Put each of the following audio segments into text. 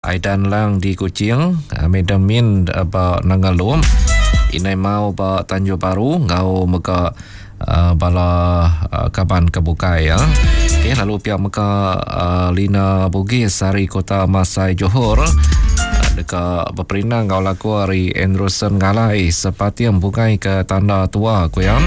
Aidan lang di Kuching, Medamin ba Nangalum, Inai mau ba Tanjung Baru, ngau meka bala kaban kebukai ya. Okey, lalu pihak meka Lina Bugis Sari Kota Masai Johor dekat berperinang ngau laku hari Anderson Ngalai sepati yang bukai ke tanda tua kuyang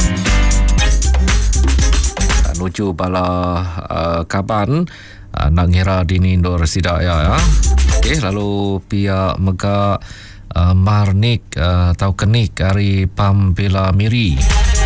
nuju bala kaban nak ngira dini Indor Sidak ya. Okey, lalu pihak mega Marnik atau Kenik hari Pambela Miri.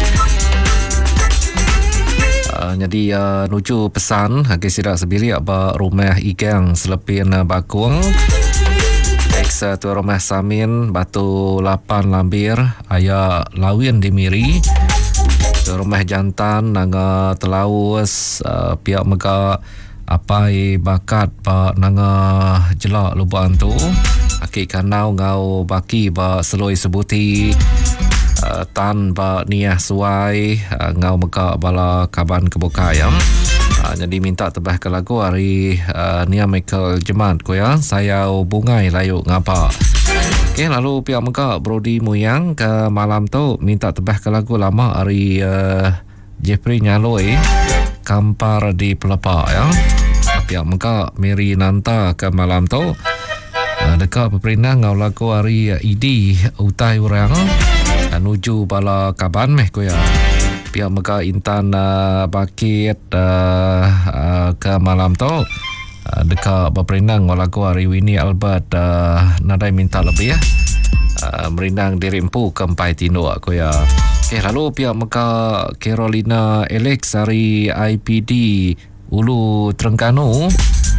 Jadi nuju pesan hagi sidak sebili apa rumah igang selepin bakung ex tu rumah Samin Batu 8 Lambir ayah lawin di Miri tu rumah jantan nanga Telaus pihak mega apai bakat pa nanga jelak lubuan tu aki kanau ngau baki ba seloi sebuti tan ba niah suai ngau meka bala kaban kebukayam. Jadi minta tebah ke lagu hari Nia Michael Jemat ko ya saya bungai layu ngapa. Okey, lalu pihak meka Brody Muyang ke malam tu minta tebah ke lagu lama hari Jeffrey Nyaloi Kampar di Pelepah ya. Pihak meka Mary Nanta ke malam tu dekat berperinang ngau lagu hari Idi Utai Urang nuju bala kaban meh ko ya. Pihak mega Intan Bakit ke malam tu dekat berperinang ngau lagu hari Winnie Albert nadai minta lebih ya. Merindang dirimpu ke Empai Tinduk ko ya. Okay, lalu pihak mega Carolina Alex hari IPD Ulu Terengganu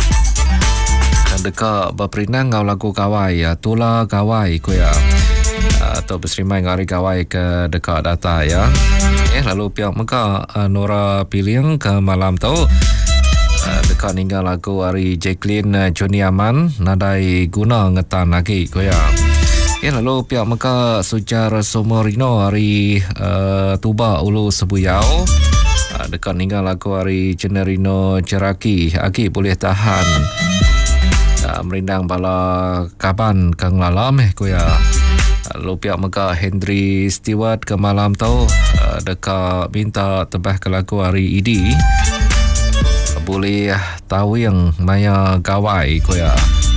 dekat berperinang ngau lagu kawai Tula Kawai ko ya. Atau berserimai ngari kawai ke dekat data ya. Lalu pihak mega Nora Piliang ke malam tu dekat ninggal lagu hari Jacqueline Joni Aman nadai guna ngetan lagi ko ya. Lalu pihak mega Sujar Somorino hari Tuba Ulu Sebuyau dekat ninggal lagu hari Generino Ceraki Aki boleh tahan merindang bala kaban kang lalam ko ya. Lalu pihak mega Henry Stewart ke malam tu dekat minta tebah ke lagu hari Idi boleh tahu yang maya gawai ko ya.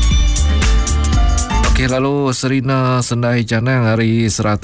Okey, lalu Serina Sendai Janang hari 100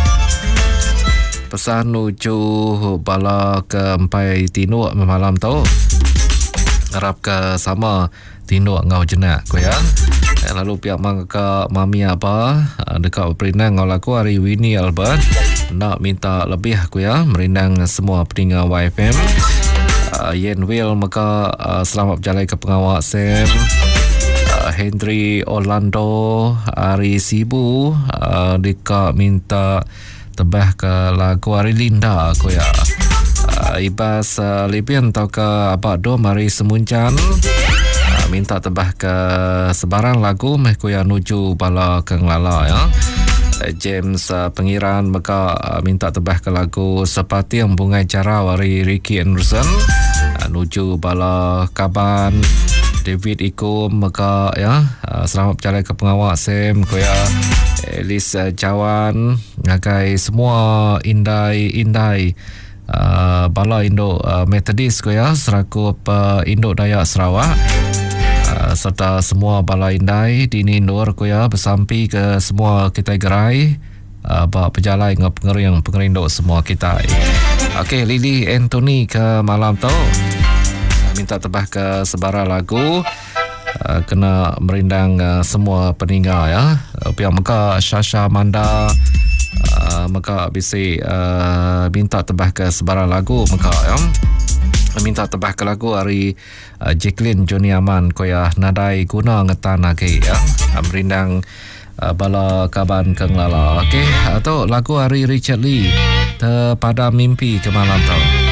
pesan nuju bala ke Empai Tinduk malam tu harap ke sama Tinduk ngau jenak ko ya. Lalu pihak mangka Mami apa dekat berperinang ngau laku hari Winnie Albert nak minta lebih aku ya merindang semua pendengar YFM. Yen Will maka selamat berjalan ke pengawal Sam Henry Orlando hari Sibu dekat minta tebah ke lagu hari Linda aku ya. Ibas Libian tau ke Abad Dom hari Semuncan minta tebah ke sebarang lagu meh ku ya nuju bala keng lala ya. James Pengiran maka minta tebah ke lagu Sepati yang Bungai Cara dari Ricky Anderson nuju bala kaban. David Ikum maka ya selamat berjalan ke pengawal Sam ku ya. Elis Jawan ngagai semua indai bala Indo Methodist ku ya serakup Indo Dayak Sarawak serta semua bala indai di Indor ko ya bersampi ke semua kita gerai bak berjalan dengan pengering semua kita. Okey, Lily Anthony ke malam tu minta tebah ke sebarang lagu kena merindang semua peninggal ya. Pihak meka Shasha Manda meka bisi minta tebah ke sebarang lagu meka ya. Minta tebah ke lagu hari Jacqueline Joni Aman ko ya nadai guna ngetan lagi ya merindang bala kaban keng lala. Okey, atau lagu hari Richard Lee Terpada Mimpi ke malam tu.